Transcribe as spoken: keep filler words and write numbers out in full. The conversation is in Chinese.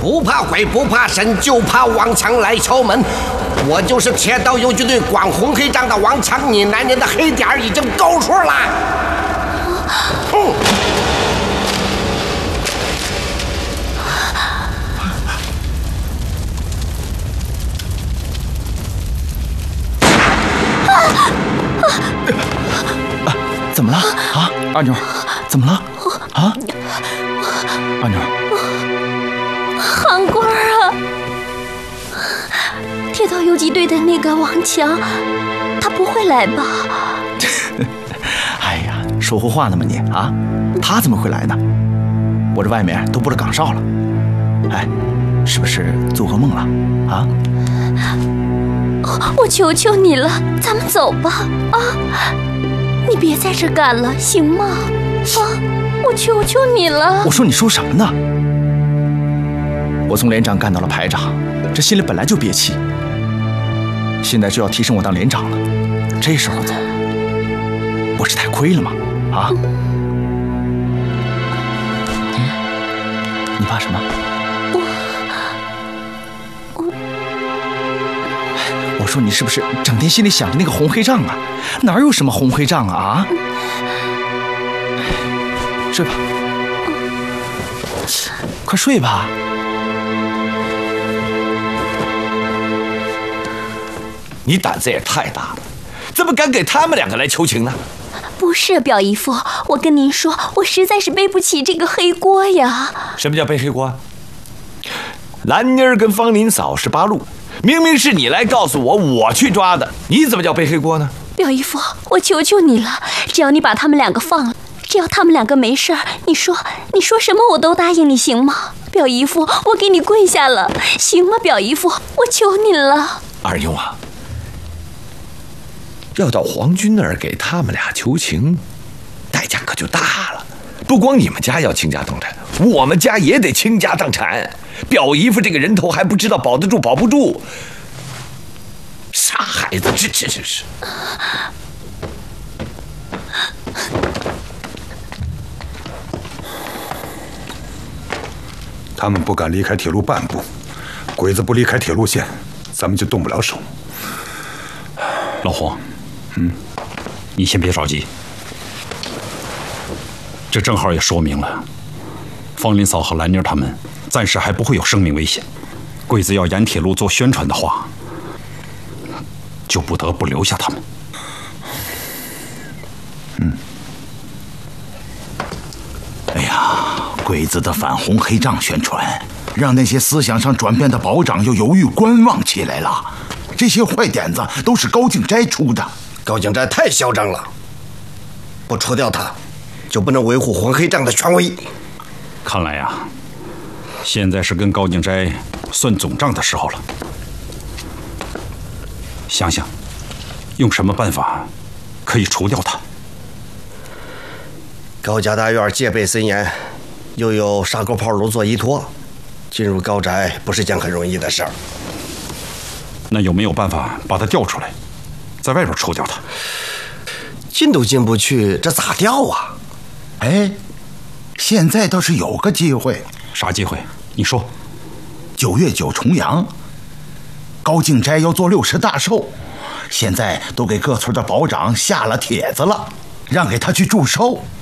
不怕鬼不怕神，就怕王强来敲门。我就是铁道游击队管红黑账的王强，你男人的黑点儿已经够数了。嗯。 啊！怎么了？啊，二妞，怎么了？啊，二妞。 韩官啊！铁道游击队的那个王强，他不会来吧？ 哎呀，说胡话呢嘛你啊！他怎么会来呢？我这外面都布了岗哨了。哎，是不是做噩梦了？啊！ 我求求你了，咱们走吧！啊，你别在这干了，行吗？啊，我求求你了！ 我说你说什么呢？我从连长干到了排长，这心里本来就憋气，现在就要提升我当连长了，这时候走，不是太亏了吗？啊？嗯、你怕什么？ 我我我说你是不是整天心里想着那个红黑账啊？哪有什么红黑账啊？啊？睡吧，快睡吧。 你胆子也太大了，怎么敢给他们两个来求情呢？ 不是，表姨夫，我跟您说，我实在是背不起这个黑锅呀。 什么叫背黑锅？兰妮儿跟方林嫂是八路，明明是你来告诉我，我去抓的，你怎么叫背黑锅呢？ 表姨夫，我求求你了，只要你把他们两个放了，只要他们两个没事儿，你说你说什么我都答应你，行吗？表姨夫，我给你跪下了，行吗？表姨夫，我求你了。 二妞啊，要到皇军那儿给他们俩求情，代价可就大了。不光你们家要倾家荡产，我们家也得倾家荡产。表姨夫这个人头还不知道保得住保不住，傻孩子，这这这是。 他们不敢离开铁路半步，鬼子不离开铁路线，咱们就动不了手。 老黄，嗯，你先别着急，这正好也说明了，方林嫂和兰妮他们暂时还不会有生命危险。鬼子要沿铁路做宣传的话，就不得不留下他们。 嗯。哎呀，鬼子的反红黑账宣传，让那些思想上转变的保长又犹豫观望起来了。这些坏点子都是高敬斋出的。 高敬斋太嚣张了，不除掉他，就不能维护红黑账的权威。 看来呀，现在是跟高敬斋算总账的时候了。想想，用什么办法可以除掉他？ 高家大院戒备森严，又有沙沟炮炉做依托，进入高宅不是件很容易的事儿。 那有没有办法把他调出来，在外边除掉他？ 进都进不去，这咋调啊？ 哎，现在倒是有个机会。 啥机会？你说。 九月九重阳，高敬斋要做六十大寿，现在都给各村的保长下了帖子了，让给他去祝寿。